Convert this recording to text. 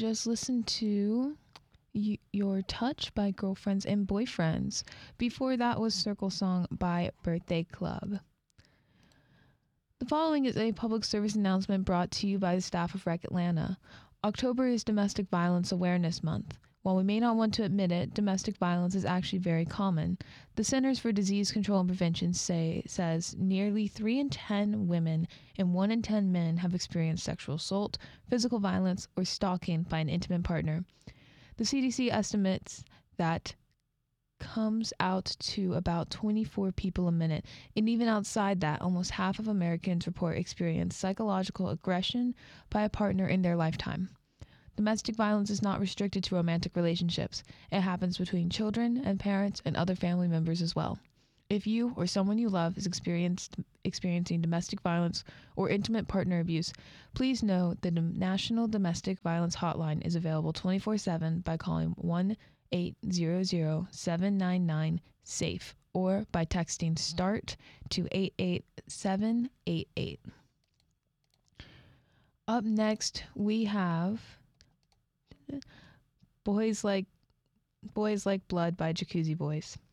just listened to Your Touch by Girlfriends and Boyfriends. Before that was Circle Song by Birthday Club. The following is a public service announcement brought to you by the staff of Rec Atlanta. October is Domestic Violence Awareness Month. While we may not want to admit it, domestic violence is actually very common. The Centers for Disease Control and Prevention says nearly 3 in 10 women and 1 in 10 men have experienced sexual assault, physical violence, or stalking by an intimate partner. The CDC estimates that comes out to about 24 people a minute, and even outside that, almost half of Americans report experience psychological aggression by a partner in their lifetime. Domestic violence is not restricted to romantic relationships. It happens between children and parents and other family members as well. If you or someone you love is experiencing domestic violence or intimate partner abuse, please know that the National Domestic Violence Hotline is available 24/7 by calling 1-800-799-SAFE or by texting START to 88788. Up next, we have Boys Like Blood by Jacuzzi Boys.